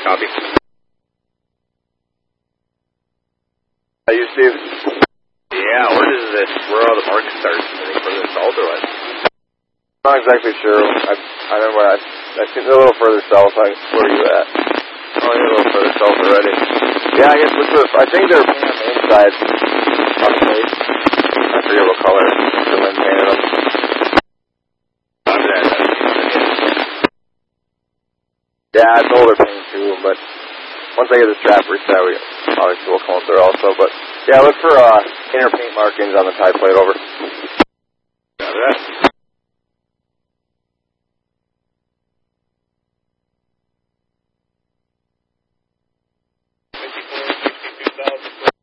Copy. You, Steve? Yeah, where all the markets start? Anything further south or what? Not exactly sure. I remember I think they're a little further south. Where are you at? Oh, you're a little further south already. Yeah, I guess I think they're painting on the inside. On the face. I forget what color. The wind painted them. Yeah, it's older paint too, but once I get the strap reset, obviously we'll come up there also. But yeah, look for inner paint markings on the tie plate over.